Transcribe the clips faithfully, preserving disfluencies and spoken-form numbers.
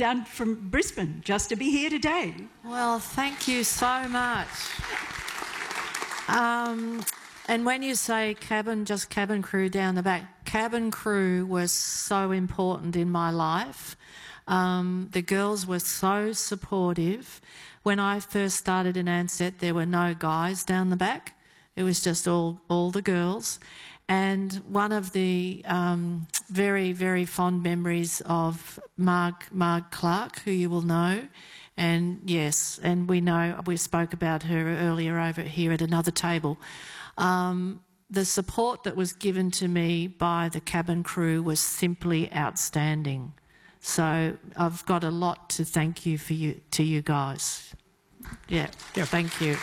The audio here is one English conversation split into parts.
down from Brisbane just to be here today. Well, thank you so much. Um, and when you say cabin, just cabin crew down the back, cabin crew was so important in my life. Um, the girls were so supportive. When I first started in Ansett, there were no guys down the back. It was just all, all the girls. And one of the um, very, very fond memories of Marg, Marg Clark, who you will know, and yes, and we know, we spoke about her earlier over here at another table. Um, the support that was given to me by the cabin crew was simply outstanding. So I've got a lot to thank you for you to you guys. Yeah, yeah. Thank you.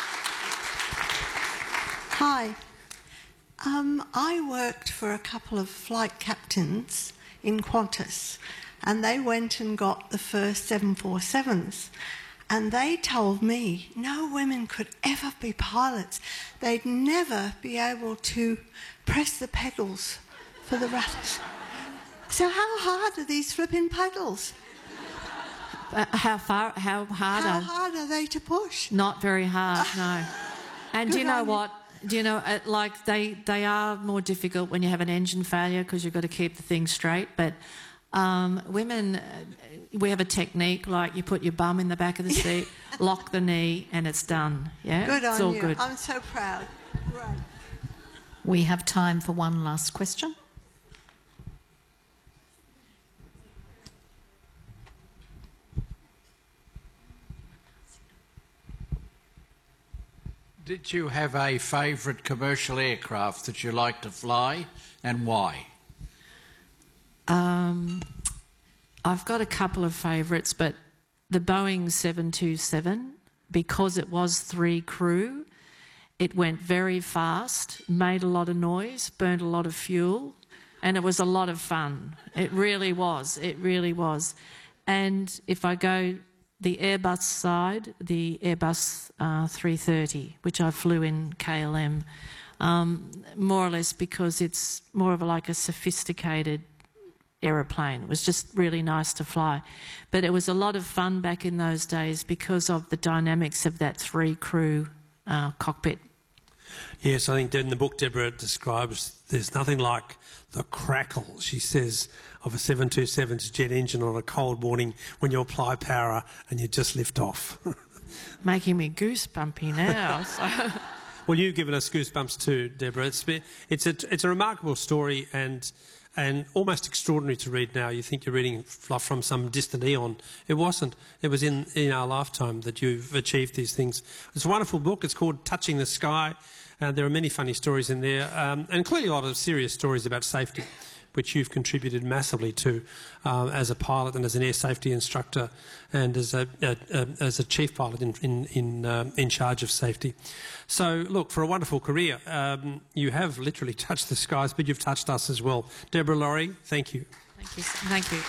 Hi. Um, I worked for a couple of flight captains in Qantas, and they went and got the first seven forty-sevens, and they told me no women could ever be pilots. They'd never be able to press the pedals for the rudders. So how hard are these flipping pedals? Uh, how far? How hard? How are, hard are they to push? Not very hard, no. And do you know what? Do you know, uh, like, they, they are more difficult when you have an engine failure because you've got to keep the thing straight. But um, women, uh, we have a technique, like you put your bum in the back of the seat, lock the knee, and it's done. Yeah, good it's on all you. good. I'm so proud. Right. We have time for one last question. Did you have a favourite commercial aircraft that you like to fly, and why? Um, I've got a couple of favourites, but the Boeing seven two seven, because it was three crew, it went very fast, made a lot of noise, burnt a lot of fuel, and it was a lot of fun. It really was. It really was. And if I go the Airbus side, the Airbus uh, three thirty, which I flew in K L M, um, more or less because it's more of a, like a sophisticated aeroplane. It was just really nice to fly. But it was a lot of fun back in those days because of the dynamics of that three-crew uh, cockpit. Yes, I think in the book Deborah describes there's nothing like the crackle, she says, of a seven two seven's jet engine on a cold morning when you apply power and you just lift off. Making me goosebumpy now. So. Well, you've given us goosebumps too, Deborah. It's, it's, a, it's a remarkable story and, and almost extraordinary to read now. You think you're reading from some distant eon. It wasn't. It was in, in our lifetime that you've achieved these things. It's a wonderful book. It's called Touching the Sky. Uh, there are many funny stories in there, um, and clearly a lot of serious stories about safety, which you've contributed massively to uh, as a pilot and as an air safety instructor and as a, a, a, as a chief pilot in, in, in, um, in charge of safety. So, look, for a wonderful career, um, you have literally touched the skies, but you've touched us as well. Deborah Laurie, thank you. Thank you. Thank you.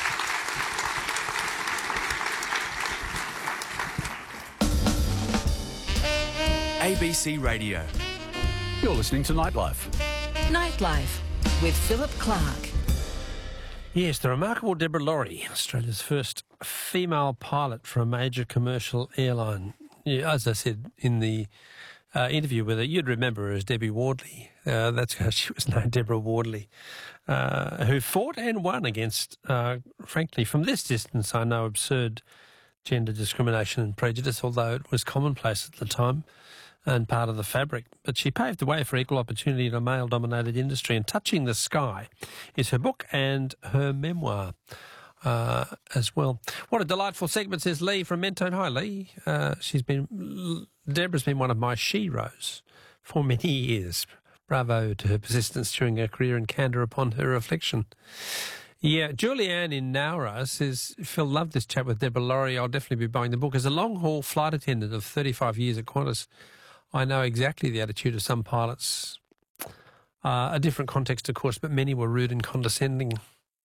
A B C Radio. You're listening to Nightlife. Nightlife with Philip Clark. Yes, the remarkable Deborah Laurie, Australia's first female pilot for a major commercial airline. Yeah, as I said in the uh, interview with her, you'd remember her as Debbie Wardley. Uh, that's how she was known, Deborah Wardley, uh, who fought and won against, uh, frankly, from this distance, I know, absurd gender discrimination and prejudice, although it was commonplace at the time and part of the fabric. But she paved the way for equal opportunity in a male-dominated industry, and Touching the Sky is her book and her memoir uh, as well. What a delightful segment, says Lee from Mentone. Hi, Lee. Uh, she's been, Deborah's been one of my sheroes for many years. Bravo to her persistence during her career and candour upon her reflection. Yeah, Julianne in Nowra says, Phil, love this chat with Deborah Laurie. I'll definitely be buying the book. As a long-haul flight attendant of thirty-five years at Qantas, I know exactly the attitude of some pilots. Uh, a different context, of course, but many were rude and condescending.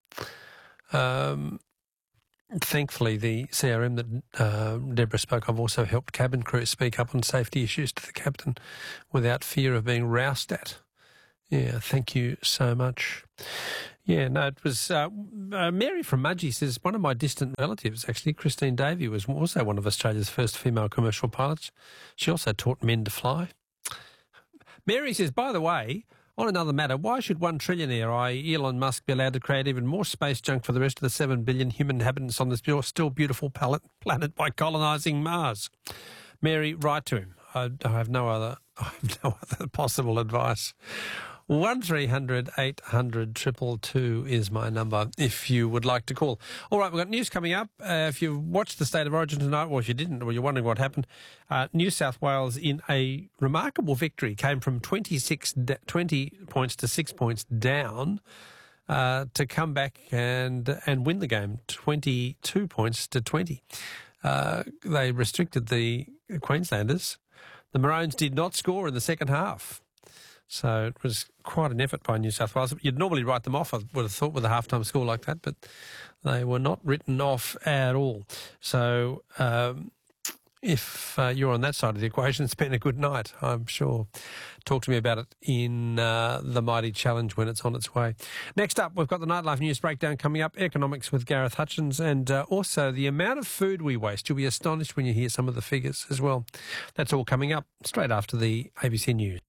Um, thankfully, the C R M that uh, Deborah spoke of also helped cabin crew speak up on safety issues to the captain without fear of being roused at. Yeah, thank you so much. Yeah, no, it was uh, uh, Mary from Mudgee says one of my distant relatives, actually, Christine Davey, was also one of Australia's first female commercial pilots. She also taught men to fly. Mary says, by the way, on another matter, why should one trillionaire, that is. Elon Musk, be allowed to create even more space junk for the rest of the seven billion human inhabitants on this still beautiful planet by colonising Mars? Mary, write to him. I, I have no other, I have no other possible advice. one three hundred eight hundred two two two is my number if you would like to call. All right, we've got news coming up. Uh, if you watched the State of Origin tonight, or if you didn't, or you're wondering what happened, uh, New South Wales, in a remarkable victory, came from twenty-six, twenty points to six points down uh, to come back and and win the game, twenty-two points to twenty. Uh, they restricted the Queenslanders. The Maroons did not score in the second half. So it was quite an effort by New South Wales. You'd normally write them off, I would have thought, with a halftime score like that, but they were not written off at all. So um, if uh, you're on that side of the equation, it's been a good night, I'm sure. Talk to me about it in uh, the Mighty Challenge when it's on its way. Next up, we've got the Nightlife News Breakdown coming up, economics with Gareth Hutchins, and uh, also the amount of food we waste. You'll be astonished when you hear some of the figures as well. That's all coming up straight after the A B C News.